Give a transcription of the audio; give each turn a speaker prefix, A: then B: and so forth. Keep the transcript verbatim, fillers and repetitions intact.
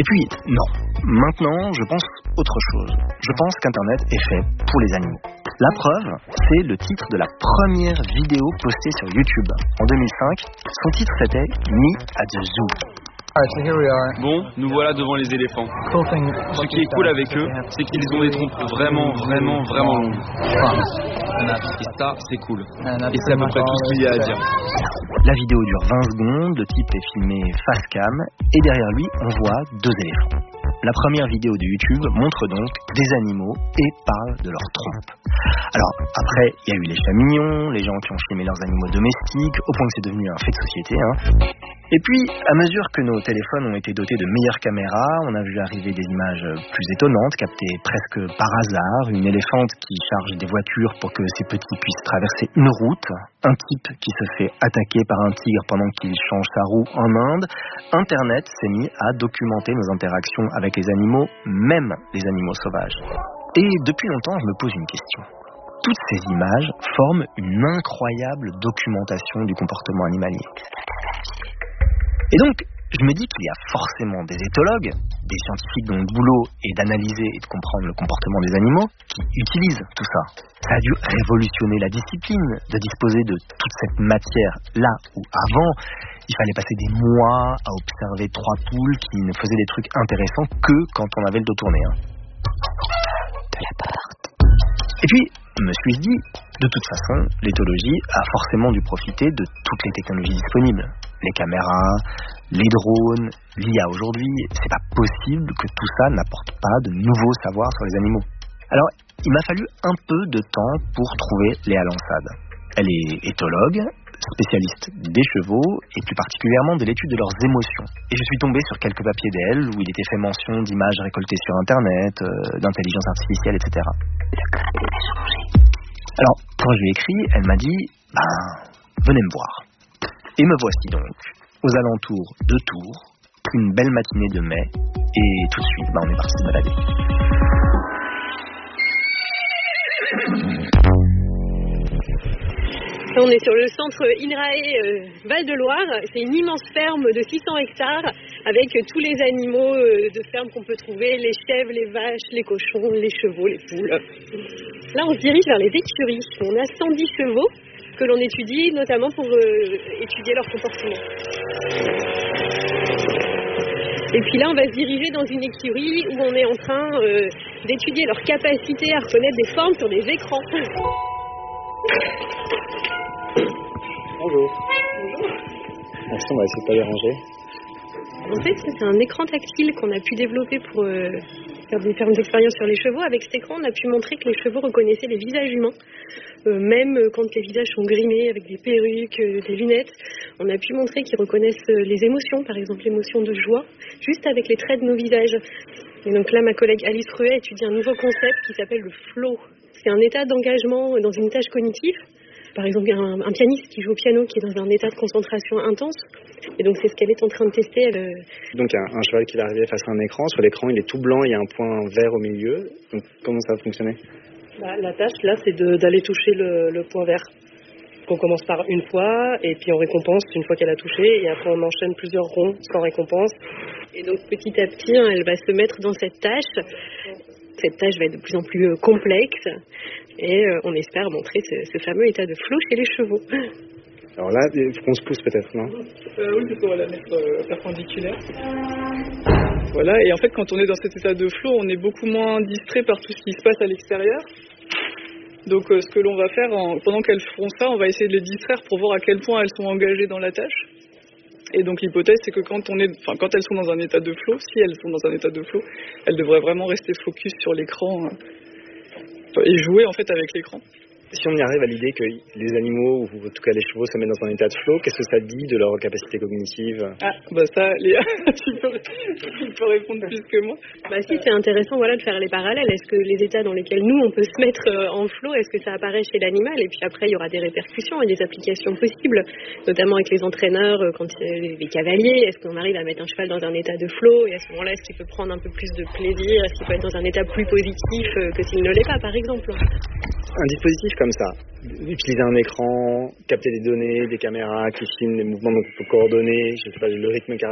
A: Et puis, non. Maintenant, je pense autre chose. Je pense qu'Internet est fait pour les animaux. La preuve, c'est le titre de la première vidéo postée sur YouTube. En deux mille cinq, son titre c'était « Me at the Zoo ».
B: Bon, nous voilà devant les éléphants. Ce qui est cool avec eux, c'est qu'ils ont des trompes vraiment, vraiment, vraiment longues. Et ça, c'est cool. Et c'est à peu près tout ce qu'il y a à dire.
A: La vidéo dure vingt secondes, le type est filmé face cam, et derrière lui, on voit deux éléphants. La première vidéo de YouTube montre donc des animaux et parle de leurs trompes. Alors, après, il y a eu les chats mignons, les gens qui ont filmé leurs animaux domestiques, au point que c'est devenu un fait de société, hein. Et puis, à mesure que nos téléphones ont été dotés de meilleures caméras, on a vu arriver des images plus étonnantes, captées presque par hasard. Une éléphante qui charge des voitures pour que ses petits puissent traverser une route. Un type qui se fait attaquer par un tigre pendant qu'il change sa roue en Inde. Internet s'est mis à documenter nos interactions avec les animaux, même les animaux sauvages. Et depuis longtemps, je me pose une question. Toutes ces images forment une incroyable documentation du comportement animalier. Et donc, je me dis qu'il y a forcément des éthologues, des scientifiques dont le boulot est d'analyser et de comprendre le comportement des animaux, qui utilisent tout ça. Ça a dû révolutionner la discipline de disposer de toute cette matière là où avant, il fallait passer des mois à observer trois poules qui ne faisaient des trucs intéressants que quand on avait le dos tourné. Hein. De la porte. Et puis, je me suis dit, de toute façon, l'éthologie a forcément dû profiter de toutes les technologies disponibles. Les caméras, les drones, l'I A aujourd'hui, c'est pas possible que tout ça n'apporte pas de nouveaux savoirs sur les animaux. Alors, il m'a fallu un peu de temps pour trouver Léa Lansade. Elle est éthologue, spécialiste des chevaux et plus particulièrement de l'étude de leurs émotions. Et je suis tombé sur quelques papiers d'elle où il était fait mention d'images récoltées sur Internet, euh, d'intelligence artificielle, et cetera. Le code a changé. Alors, quand je lui ai écrit, elle m'a dit « Ben, venez me voir ». Et me voici donc, aux alentours de Tours, une belle matinée de mai, et tout de suite, ben, on est parti se balader.
C: On est sur le centre INRAE euh, Val-de-Loire. C'est une immense ferme de six cents hectares avec euh, tous les animaux euh, de ferme qu'on peut trouver, les chèvres, les vaches, les cochons, les chevaux, les poules. Là, on se dirige vers les écuries. On a cent dix chevaux que l'on étudie, notamment pour euh, étudier leur comportement. Et puis là, on va se diriger dans une écurie où on est en train euh, d'étudier leur capacité à reconnaître des formes sur des écrans.
D: Bonjour. Bonjour. Merci, on va essayer de pas déranger.
C: En fait, c'est un écran tactile qu'on a pu développer pour euh, faire différentes expériences sur les chevaux. Avec cet écran, on a pu montrer que les chevaux reconnaissaient les visages humains, euh, même quand les visages sont grimés avec des perruques, euh, des lunettes. On a pu montrer qu'ils reconnaissent les émotions, par exemple l'émotion de joie, juste avec les traits de nos visages. Et donc là, ma collègue Alice Ruet étudie un nouveau concept qui s'appelle le flow. C'est un état d'engagement dans une tâche cognitive. Par exemple, un, un pianiste qui joue au piano qui est dans un état de concentration intense. Et donc, c'est ce qu'elle est en train de tester. Elle...
D: Donc, il y a un cheval qui va arriver face à un écran. Sur l'écran, il est tout blanc, il y a un point vert au milieu. Donc, comment ça va fonctionner ?
E: Bah, la tâche, là, c'est de, d'aller toucher le, le point vert. On commence par une fois, et puis on récompense une fois qu'elle a touché, et après on enchaîne plusieurs ronds sans récompense.
C: Et donc, petit à petit, hein, elle va se mettre dans cette tâche. Cette tâche va être de plus en plus complexe et euh, on espère montrer ce, ce fameux état de flow chez les chevaux.
D: Alors là, il faut qu'on se pousse peut-être, non ?
F: euh, Oui, plutôt on va la mettre euh, perpendiculaire. Voilà, et en fait quand on est dans cet état de flow, on est beaucoup moins distrait par tout ce qui se passe à l'extérieur. Donc euh, ce que l'on va faire, en, pendant qu'elles feront ça, on va essayer de les distraire pour voir à quel point elles sont engagées dans la tâche. Et donc l'hypothèse, c'est que quand on est, enfin quand elles sont dans un état de flow, si elles sont dans un état de flow, elles devraient vraiment rester focus sur l'écran euh, et jouer en fait avec l'écran.
D: Si on y arrive à l'idée que les animaux, ou en tout cas les chevaux, se mettent dans un état de flow, qu'est-ce que ça dit de leur capacité cognitive ?
F: Ah, bah ça, Léa, tu peux, tu peux répondre plus que moi.
C: Bah si, c'est intéressant voilà, de faire les parallèles. Est-ce que les états dans lesquels nous, on peut se mettre en flow, est-ce que ça apparaît chez l'animal ? Et puis après, il y aura des répercussions et des applications possibles, notamment avec les entraîneurs, quand les cavaliers. Est-ce qu'on arrive à mettre un cheval dans un état de flow ? Et à ce moment-là, est-ce qu'il peut prendre un peu plus de plaisir ? Est-ce qu'il peut être dans un état plus positif que s'il ne l'est pas, par exemple ?
D: Un dispositif comme ça, utiliser un écran, capter des données, des caméras qui filment les mouvements, donc on peut coordonner, je sais pas, le rythme cardiaque.